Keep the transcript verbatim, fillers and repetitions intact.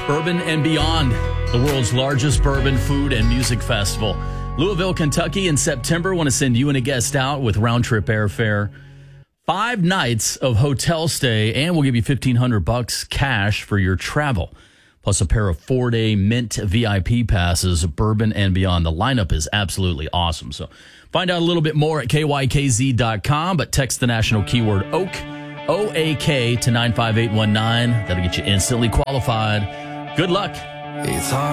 Bourbon and Beyond, the world's largest bourbon, food, and music festival. Louisville, Kentucky in September. Want to send you and a guest out with round-trip airfare, five nights of hotel stay, and we'll give you fifteen hundred bucks cash for your travel, plus a pair of four-day Mint V I P passes, Bourbon and Beyond. The lineup is absolutely awesome. So find out a little bit more at K Y K Z dot com, but text the national keyword OAK, O A K, to nine five eight one nine. That'll get you instantly qualified. Good luck. It's hard.